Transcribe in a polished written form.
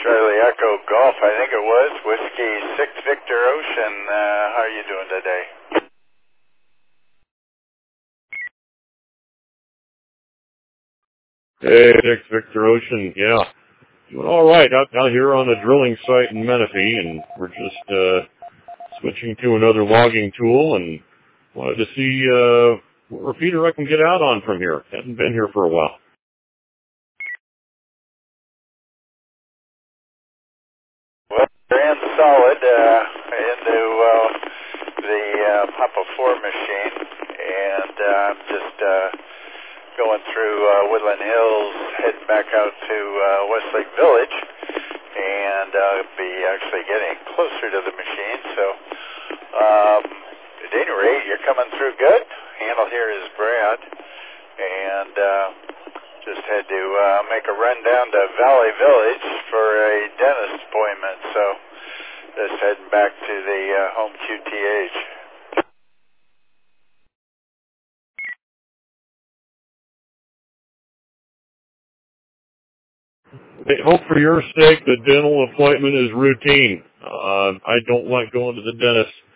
Charlie Echo Golf, I think it was, Whiskey 6 Victor Ocean. How are you doing today? Hey, 6 Victor Ocean, yeah. Doing all right out here on a drilling site in Menifee, and we're just switching to another logging tool and wanted to see what repeater I can get out on from here. Haven't been here for a while. Well, ran solid into the Papa 4 machine, and I'm just going through Woodland Hills, heading back out to Westlake Village, and be actually getting closer to the machine. So, at any rate, you're coming through good. Handle here is Brad, and just had to make a run down to Valley Village for a dentist appointment. So, just heading back to the home QTH. Hey, hope for your sake the dental appointment is routine. I don't like going to the dentist.